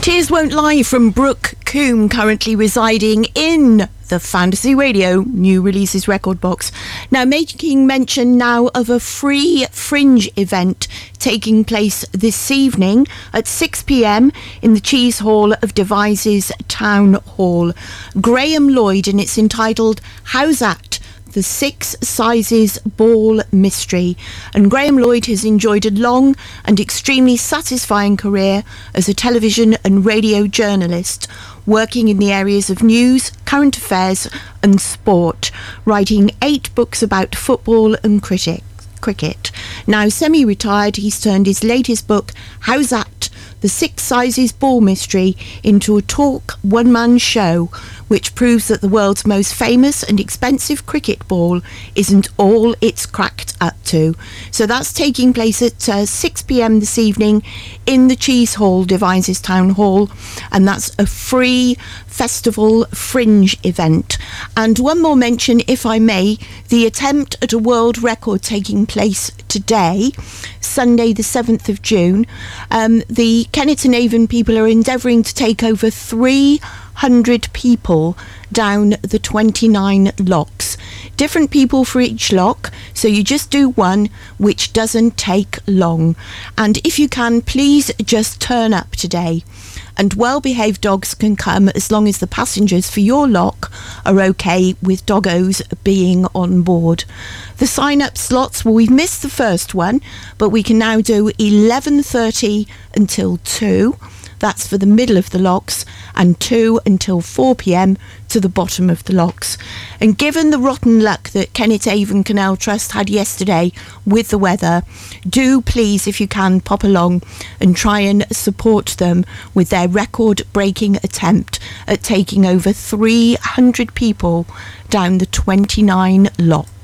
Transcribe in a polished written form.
Tears Won't Lie from Brooke Coombe, currently residing in the Fantasy Radio new releases record box. Now, making mention now of a free Fringe event taking place this evening at 6 p.m. in the Cheese Hall of Devizes Town Hall. Graham Lloyd, and it's entitled How's That? The Six Sizes Ball Mystery. And Graham Lloyd has enjoyed a long and extremely satisfying career as a television and radio journalist, working in the areas of news, current affairs and sport, writing 8 books about football and cricket. Now semi-retired, he's turned his latest book, How's That? The Six Sizes Ball Mystery, into a talk one-man show which proves that the world's most famous and expensive cricket ball isn't all it's cracked up to. So that's taking place at 6 p.m. this evening in the Cheese Hall, Devizes Town Hall, and that's a free festival Fringe event. And one more mention, if I may, the attempt at a world record taking place today, Sunday the 7th of June. The Kennet and Avon people are endeavouring to take over 300 people down the 29 locks. Different people for each lock, so you just do one, which doesn't take long. And if you can, please just turn up today. And well-behaved dogs can come as long as the passengers for your lock are okay with doggos being on board. The sign-up slots, well, we've missed the first one, but we can now do 11:30 until 2. That's for the middle of the locks, and 2 until 4 p.m. to the bottom of the locks. And given the rotten luck that Kennet Avon Canal Trust had yesterday with the weather, do please, if you can, pop along and try and support them with their record-breaking attempt at taking over 300 people down the 29 locks.